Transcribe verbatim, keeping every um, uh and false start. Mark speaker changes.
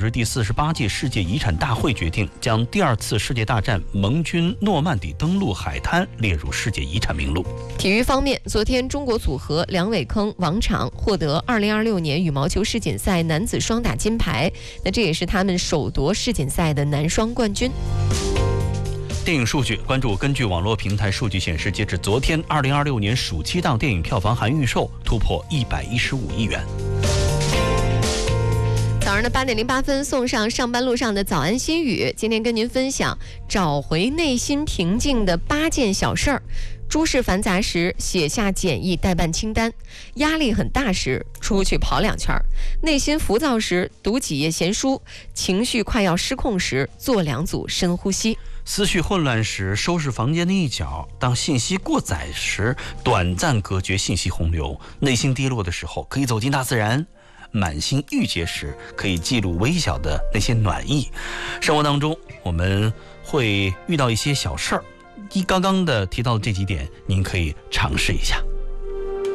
Speaker 1: 织第四十八届世界遗产大会决定，将第二次世界大战盟军诺曼底登陆海滩列入世界遗产名录。
Speaker 2: 体育方面，昨天中国组合梁伟铿、王昶获得二零二六年羽毛球世锦赛男子双打金牌，那这也是他们首夺世锦赛的男双冠军。
Speaker 1: 电影数据关注，根据网络平台数据显示，截至昨天，二零二六年暑期档电影票房含预售突破一百一十五亿元。
Speaker 2: 早上的八点零八分，送上上班路上的早安心语。今天跟您分享找回内心平静的八件小事儿。诸事繁杂时，写下简易待办清单；压力很大时，出去跑两圈；内心浮躁时，读几页闲书；情绪快要失控时，做两组深呼吸；
Speaker 1: 思绪混乱时，收拾房间的一角；当信息过载时，短暂隔绝信息洪流；内心低落的时候，可以走进大自然；满心郁结时，可以记录微小的那些暖意。生活当中，我们会遇到一些小事儿，一刚刚的提到的这几点，您可以尝试一下。